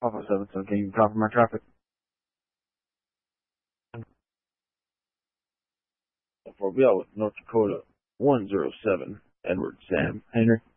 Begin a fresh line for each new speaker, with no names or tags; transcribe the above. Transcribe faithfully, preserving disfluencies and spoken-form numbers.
Papa seven, so can you copy my traffic? For Bill, North Dakota, one zero seven, Edward Sam Henry.